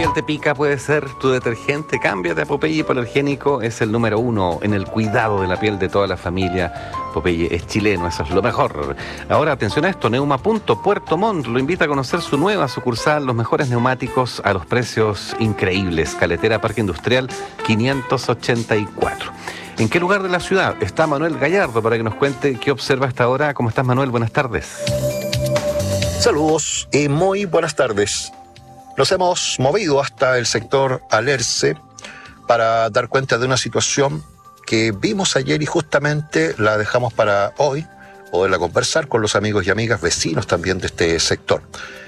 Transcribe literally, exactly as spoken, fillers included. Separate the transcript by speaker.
Speaker 1: piel te pica, puede ser tu detergente. Cámbiate a Popeye Hipoalergénico, es el número uno en el cuidado de la piel de toda la familia. Popeye es chileno, eso es lo mejor. Ahora, atención a esto, Neuma Punto Puerto Montt lo invita a conocer su nueva sucursal, los mejores neumáticos a los precios increíbles. Caletera Parque Industrial quinientos ochenta y cuatro. ¿En qué lugar de la ciudad está Manuel Gallardo para que nos cuente qué observa hasta ahora? ¿Cómo estás, Manuel? Buenas tardes.
Speaker 2: Saludos y muy buenas tardes. Nos hemos movido hasta el sector Alerce para dar cuenta de una situación que vimos ayer y justamente la dejamos para hoy, poderla conversar con los amigos y amigas vecinos también de este sector.